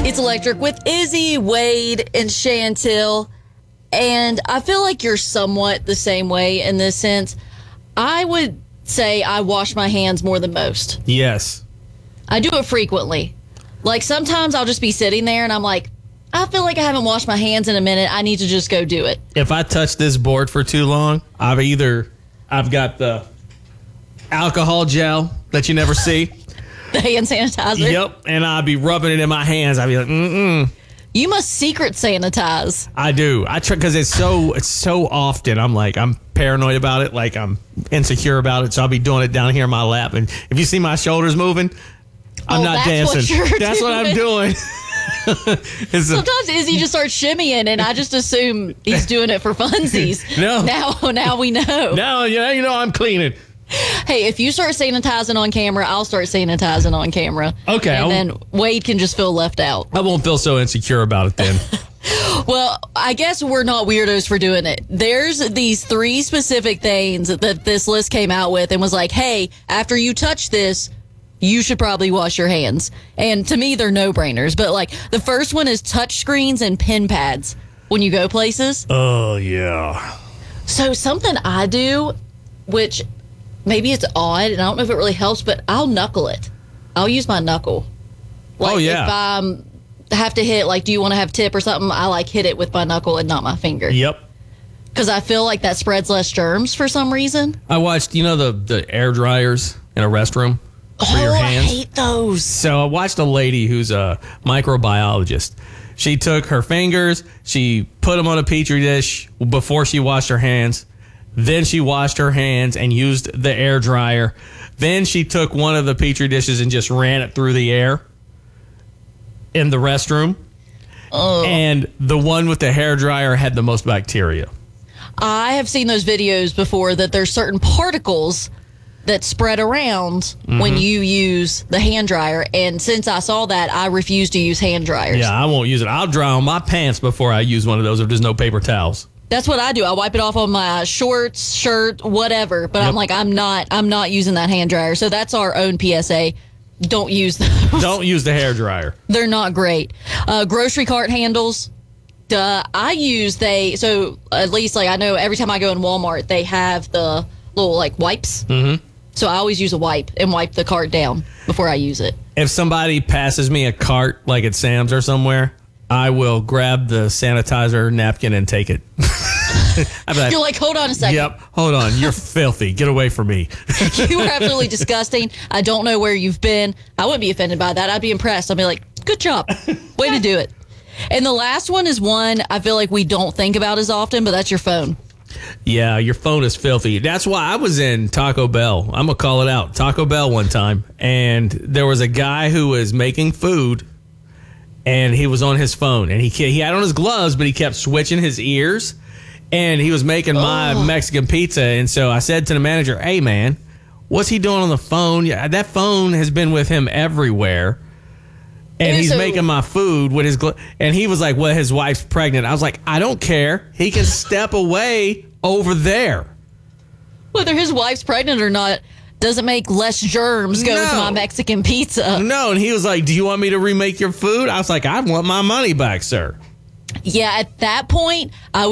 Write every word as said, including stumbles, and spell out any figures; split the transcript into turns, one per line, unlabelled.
It's Electric with Izzy, Wade, and Chantel. And I feel like you're somewhat the same way in this sense. I would say I wash my hands more than most.
Yes.
I do it frequently. Like sometimes I'll just be sitting there and I'm like, I feel like I haven't washed my hands in a minute. I need to just go do it.
If I touch this board for too long, I've either, I've got the alcohol gel that you never see.
The hand sanitizer.
Yep. And I'll be rubbing it in my hands. I'll be like, mm-mm.
You must secret sanitize.
I do. I try because it's so it's so often. I'm like I'm paranoid about it. Like I'm insecure about it. So I'll be doing it down here in my lap. And if you see my shoulders moving, I'm
oh,
not
that's
dancing.
What you're
that's
doing.
what I'm doing.
Sometimes Izzy just starts shimmying, and I just assume he's doing it for funsies.
No.
Now, now we know.
Now you know, you know I'm cleaning.
Hey, if you start sanitizing on camera, I'll start sanitizing on camera.
Okay.
And
I'll,
then Wade can just feel left out.
I won't feel so insecure about it then.
Well, I guess we're not weirdos for doing it. There's these three specific things that this list came out with and was like, hey, after you touch this, you should probably wash your hands. And to me, they're no-brainers. But, like, the first one is touch screens and pen pads when you go places.
Oh, yeah.
So something I do, which maybe it's odd, and I don't know if it really helps, but I'll knuckle it. I'll use my knuckle. Like,
oh, yeah.
If I have to hit, like, do you want to have tip or something, I, like, hit it with my knuckle and not my finger.
Yep.
Because I feel like that spreads less germs for some reason.
I watched, you know, the, the air dryers in a restroom? For
oh,
your hands.
I hate those.
So I watched a lady who's a microbiologist. She took her fingers, she put them on a petri dish before she washed her hands. Then she washed her hands and used the air dryer. Then she took one of the petri dishes and just ran it through the air in the restroom.
Ugh.
And the one with the hair dryer had the most bacteria.
I have seen those videos before that there's certain particles that spread around mm-hmm. when you use the hand dryer. And since I saw that, I refuse to use hand dryers.
Yeah, I won't use it. I'll dry on my pants before I use one of those if there's no paper towels.
That's what I do. I wipe it off on my shorts, shirt, whatever. But yep. I'm like, I'm not I'm not using that hand dryer. So that's our own P S A. Don't use those.
Don't use the hair dryer.
They're not great. Uh, grocery cart handles. Duh. I use they, so at least like I know every time I go in Walmart, they have the little like wipes.
Mm-hmm.
So I always use a wipe and wipe the cart down before I use it.
If somebody passes me a cart like at Sam's or somewhere, I will grab the sanitizer napkin and take it. I'd be like,
you're like, hold on a second.
Yep, hold on. You're filthy. Get away from me.
You are absolutely disgusting. I don't know where you've been. I wouldn't be offended by that. I'd be impressed. I'd be like, good job. Way to do it. And the last one is one I feel like we don't think about as often, but that's your phone.
Yeah, your phone is filthy. That's why I was in Taco Bell. I'm going to call it out. Taco Bell one time. And there was a guy who was making food, and he was on his phone. And he he had on his gloves, but he kept switching his ears. And he was making my oh. Mexican pizza. And so I said to the manager, hey, man, what's he doing on the phone? Yeah, that phone has been with him everywhere. And he's so, making my food with his glo- and he was like, well, his wife's pregnant. I was like, I don't care. He can step away over there.
Whether his wife's pregnant or not doesn't make less germs go no. into my Mexican pizza.
No, and he was like, do you want me to remake your food? I was like, I want my money back, sir.
Yeah, at that point, I